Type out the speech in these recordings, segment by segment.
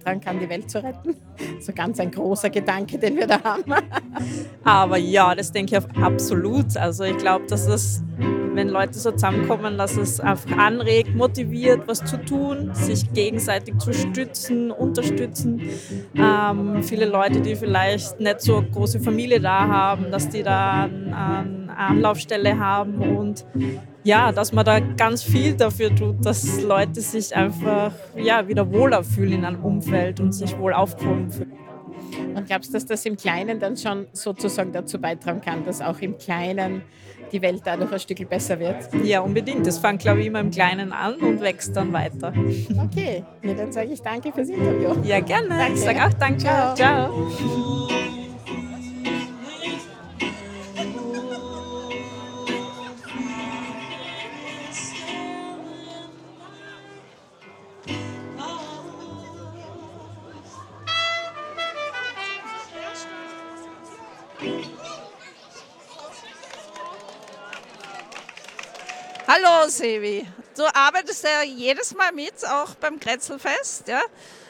beitragen kann, die Welt zu retten. So ganz ein großer Gedanke, den wir da haben. Aber ja, das denke ich absolut. Also ich glaube, dass es, wenn Leute so zusammenkommen, dass es einfach anregt, motiviert, was zu tun, sich gegenseitig zu stützen, unterstützen. Viele Leute, die vielleicht nicht so eine große Familie da haben, dass die da eine Anlaufstelle haben und ja, dass man da ganz viel dafür tut, dass Leute sich einfach wieder wohler fühlen in einem Umfeld und sich wohl aufgehoben fühlen. Und glaubst du, dass das im Kleinen dann schon sozusagen dazu beitragen kann, dass auch im Kleinen die Welt dadurch ein Stück besser wird? Ja, unbedingt. Das fängt, glaube ich, immer im Kleinen an und wächst dann weiter. Okay, dann sage ich danke fürs Interview. Ja, gerne. Danke. Ich sage auch danke. Ciao. Ciao. Hallo Sevi, du arbeitest ja jedes Mal mit, auch beim Kretzelfest. Ja?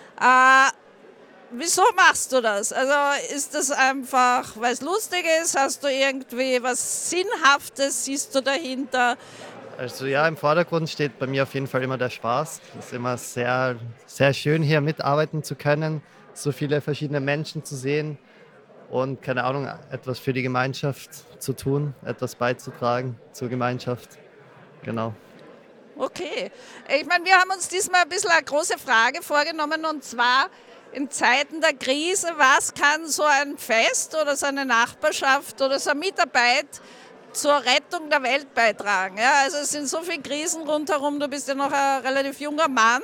Wieso machst du das? Also ist das einfach, weil es lustig ist? Hast du irgendwie was Sinnhaftes, siehst du dahinter? Also ja, im Vordergrund steht bei mir auf jeden Fall immer der Spaß. Es ist immer sehr, sehr schön, hier mitarbeiten zu können, so viele verschiedene Menschen zu sehen und, keine Ahnung, etwas für die Gemeinschaft zu tun, etwas beizutragen zur Gemeinschaft. Genau. Okay. Ich meine, wir haben uns diesmal ein bisschen eine große Frage vorgenommen, und zwar in Zeiten der Krise, was kann so ein Fest oder so eine Nachbarschaft oder so eine Mitarbeit zur Rettung der Welt beitragen? Ja, also es sind so viele Krisen rundherum, du bist ja noch ein relativ junger Mann,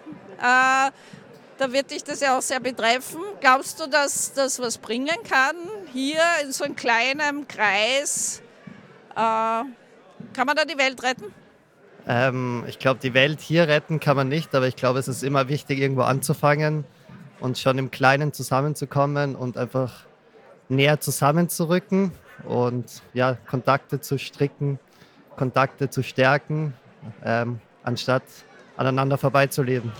da wird dich das ja auch sehr betreffen. Glaubst du, dass das was bringen kann, hier in so einem kleinen Kreis? Kann man da die Welt retten? Ich glaube, die Welt hier retten kann man nicht, aber ich glaube, es ist immer wichtig, irgendwo anzufangen und schon im Kleinen zusammenzukommen und einfach näher zusammenzurücken und ja, Kontakte zu stricken, Kontakte zu stärken, anstatt aneinander vorbeizuleben.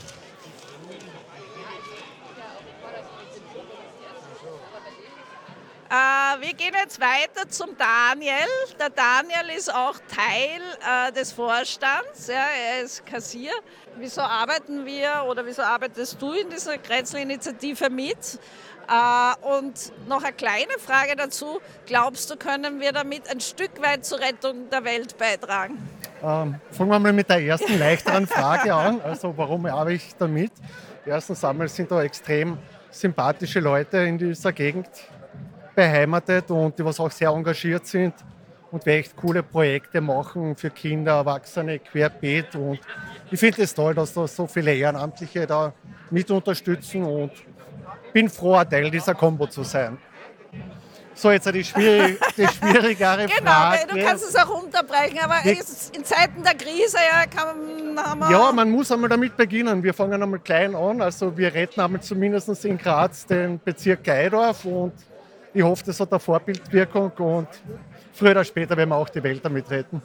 Wir gehen jetzt weiter zum Daniel. Der Daniel ist auch Teil des Vorstands. Ja, er ist Kassier. Wieso arbeiten wir oder wieso arbeitest du in dieser Kretzel-Initiative mit? Und noch eine kleine Frage dazu. Glaubst du, können wir damit ein Stück weit zur Rettung der Welt beitragen? Fangen wir mal mit der ersten leichteren Frage an. Also warum arbeite ich damit? Erstens einmal sind da extrem sympathische Leute in dieser Gegend beheimatet und die was auch sehr engagiert sind und wir echt coole Projekte machen für Kinder, Erwachsene, querbeet. Und ich finde es toll, dass da so viele Ehrenamtliche da mit unterstützen und bin froh, ein Teil dieser Kombo zu sein. So, jetzt die schwierigere genau, Frage. Du kannst es auch unterbrechen, aber in Zeiten der Krise haben wir... Ja, man muss einmal damit beginnen. Wir fangen einmal klein an. Also wir retten einmal zumindest in Graz den Bezirk Geidorf und ich hoffe, das hat eine Vorbildwirkung und früher oder später werden wir auch die Welt damit retten.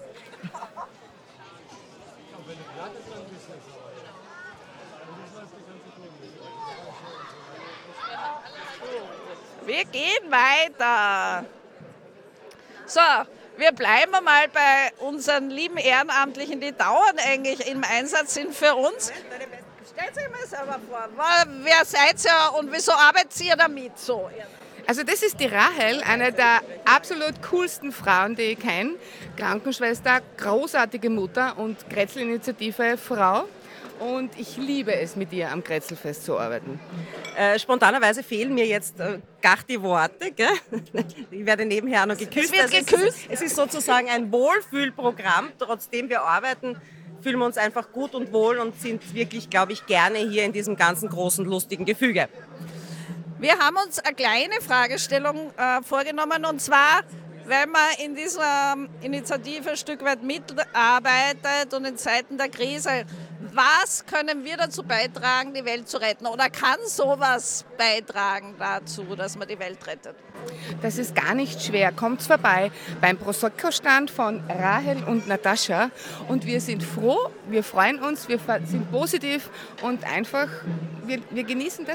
Wir gehen weiter. So, wir bleiben mal bei unseren lieben Ehrenamtlichen, die dauernd eigentlich im Einsatz sind für uns. Stellt euch mal selber vor, wer seid ihr und wieso arbeitet ihr damit so? Also das ist die Rahel, eine der absolut coolsten Frauen, die ich kenne. Krankenschwester, großartige Mutter und Kretzel-Initiative Frau. Und ich liebe es, mit ihr am Kretzelfest zu arbeiten. Spontanerweise fehlen mir jetzt gar die Worte. Gell? Ich werde nebenher auch noch geküsst. Es ist sozusagen ein Wohlfühlprogramm. Trotzdem wir arbeiten, fühlen wir uns einfach gut und wohl und sind wirklich, glaube ich, gerne hier in diesem ganzen großen, lustigen Gefüge. Wir haben uns eine kleine Fragestellung vorgenommen, und zwar, wenn man in dieser Initiative ein Stück weit mitarbeitet und in Zeiten der Krise, Was können wir dazu beitragen, die Welt zu retten? Oder kann sowas beitragen dazu, dass man die Welt rettet? Das ist gar nicht schwer. Kommt vorbei beim Prosecco-Stand von Rahel und Natascha. Und wir sind froh, wir freuen uns, wir sind positiv und einfach, wir genießen das.